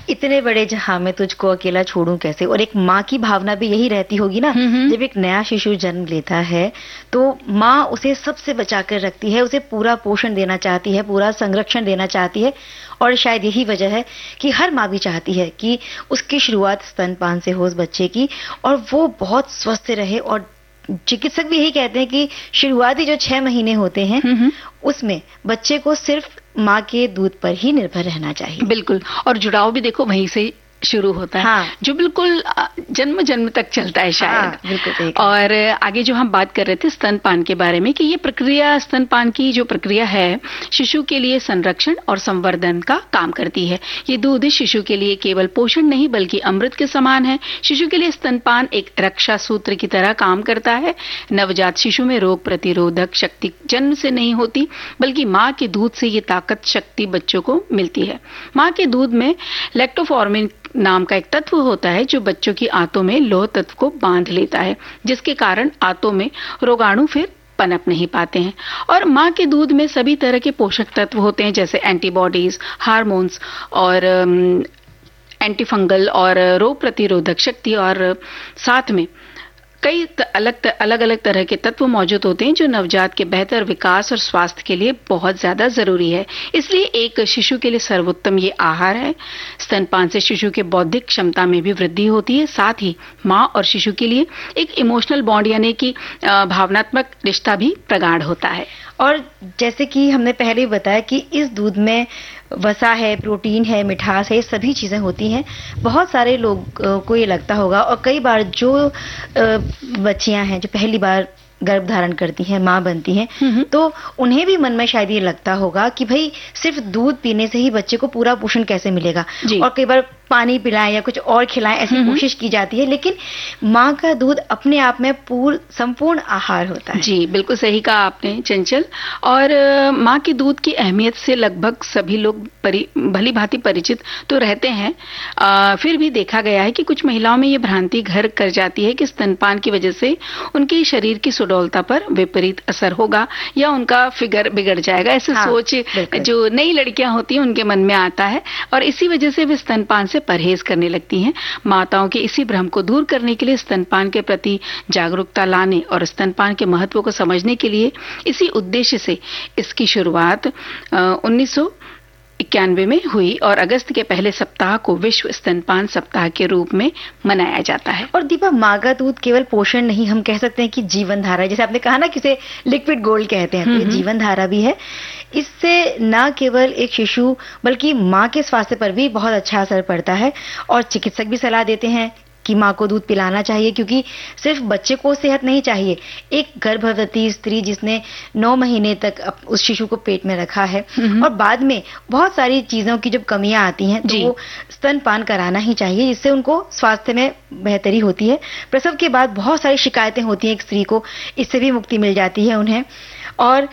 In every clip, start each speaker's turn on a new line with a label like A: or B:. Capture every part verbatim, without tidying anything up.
A: इतने बड़े जहां में तुझको अकेला छोड़ूं कैसे। और एक माँ की भावना भी यही रहती होगी ना, जब एक नया शिशु जन्म लेता है तो माँ उसे सबसे बचा कर रखती है, उसे पूरा पोषण देना चाहती है, पूरा संरक्षण देना चाहती है। और शायद यही वजह है कि हर माँ भी चाहती है कि उसकी शुरुआत स्तनपान से हो उस बच्चे की, और वो बहुत स्वस्थ रहे। और चिकित्सक भी यही कहते हैं कि शुरुआती जो छह महीने होते हैं उसमें बच्चे को सिर्फ माँ के दूध पर ही निर्भर रहना चाहिए।
B: बिल्कुल, और जुड़ाव भी देखो वहीं से शुरू होता है। हाँ। जो बिल्कुल जन्म जन्म तक चलता है शायद। हाँ,
A: बिल्कुल।
B: और आगे जो हम बात कर रहे थे स्तनपान के बारे में कि ये प्रक्रिया, स्तनपान की जो प्रक्रिया है, शिशु के लिए संरक्षण और संवर्धन का काम करती है। ये दूध शिशु के लिए केवल पोषण नहीं बल्कि अमृत के समान है। शिशु के लिए स्तनपान एक रक्षा सूत्र की तरह काम करता है। नवजात शिशु में रोग प्रतिरोधक शक्ति जन्म से नहीं होती, बल्कि माँ के दूध से ये ताकत शक्ति बच्चों को मिलती है। माँ के दूध में लैक्टोफॉर्मिन नाम का एक तत्व होता है जो बच्चों की आंतों में लौह तत्व को बांध लेता है, जिसके कारण आंतों में रोगाणु फिर पनप नहीं पाते हैं। और माँ के दूध में सभी तरह के पोषक तत्व होते हैं, जैसे एंटीबॉडीज, हार्मोन्स और एंटीफंगल और रोग प्रतिरोधक शक्ति, और साथ में कई अलग अलग अलग तरह के तत्व मौजूद होते हैं जो नवजात के बेहतर विकास और स्वास्थ्य के लिए बहुत ज्यादा जरूरी है। इसलिए एक शिशु के लिए सर्वोत्तम ये आहार है। स्तनपान से शिशु के बौद्धिक क्षमता में भी वृद्धि होती है, साथ ही माँ और शिशु के लिए एक इमोशनल बॉन्ड यानी कि भावनात्मक रिश्ता भी प्रगाढ़ होता है।
A: और जैसे कि हमने पहले ही बताया कि इस दूध में वसा है, प्रोटीन है, मिठास है, सभी चीजें होती हैं। बहुत सारे लोग को ये लगता होगा, और कई बार जो बच्चियां हैं जो पहली बार गर्भ धारण करती हैं, माँ बनती हैं, तो उन्हें भी मन में शायद ये लगता होगा कि भाई सिर्फ दूध पीने से ही बच्चे को पूरा पोषण कैसे मिलेगा, और कई बार पानी पिलाएं या कुछ और खिलाएं ऐसी कोशिश की जाती है। लेकिन माँ का दूध अपने आप में पूर्ण संपूर्ण आहार होता है।
B: जी बिल्कुल सही कहा आपने चंचल। और माँ के दूध की अहमियत से लगभग सभी लोग भली भांति परिचित तो रहते हैं। आ, फिर भी देखा गया है कि कुछ महिलाओं में ये भ्रांति घर कर जाती है कि स्तनपान की वजह से उनके शरीर की सुडौलता पर विपरीत असर होगा या उनका फिगर बिगड़ जाएगा। ऐसे हाँ, सोच जो नई लड़कियां होती हैं उनके मन में आता है, और इसी वजह से वे स्तनपान से परहेज करने लगती हैं। माताओं के इसी भ्रम को दूर करने के लिए, स्तनपान के प्रति जागरूकता लाने और स्तनपान के महत्व को समझने के लिए, इसी उद्देश्य से इसकी शुरुआत उन्नीस सौ इक्यानवे में हुई और अगस्त के पहले सप्ताह को विश्व स्तनपान सप्ताह के रूप में मनाया जाता है।
A: और दीपा, माँ का दूध केवल पोषण नहीं, हम कह सकते हैं कि जीवन धारा, जैसे आपने कहा ना किसे लिक्विड गोल्ड कहते हैं, तो जीवन धारा भी है। इससे न केवल एक शिशु बल्कि माँ के स्वास्थ्य पर भी बहुत अच्छा असर पड़ता है। और चिकित्सक भी सलाह देते हैं कि माँ को दूध पिलाना चाहिए, क्योंकि सिर्फ बच्चे को सेहत नहीं चाहिए, एक गर्भवती स्त्री जिसने नौ महीने तक उस शिशु को पेट में रखा है और बाद में बहुत सारी चीजों की जब कमियां आती हैं तो वो स्तनपान कराना ही चाहिए, जिससे उनको स्वास्थ्य में बेहतरी होती है। प्रसव के बाद बहुत सारी शिकायतें होती हैं एक स्त्री को, इससे भी मुक्ति मिल जाती है उन्हें। और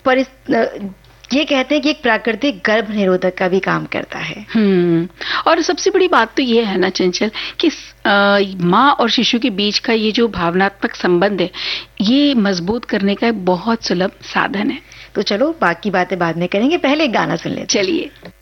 A: ये कहते हैं कि एक प्राकृतिक गर्भ निरोधक का भी काम करता है।
B: हम्म और सबसे बड़ी बात तो ये है ना चंचल कि माँ और शिशु के बीच का ये जो भावनात्मक संबंध है, ये मजबूत करने का एक बहुत सुलभ साधन है।
A: तो चलो बाकी बातें बाद में करेंगे, पहले एक गाना सुन लेते हैं।
B: चलिए।